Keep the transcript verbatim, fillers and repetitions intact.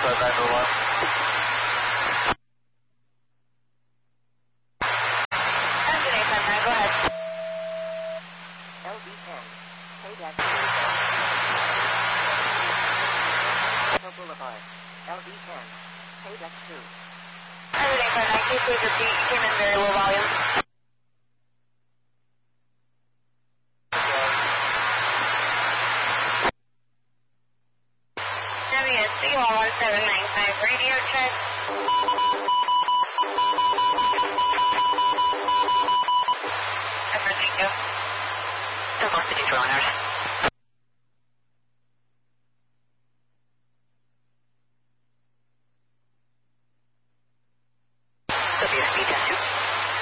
Alpha nine oh one. Engineer ten nine, go ahead. L D ten, payback two. Boulevard, L D ten, payback two. Engineer ten nine, can you please repeat? You came in very low volume. W S C one one seven nine five, radio check. Ever, thank you. ten four fifty-two on ours.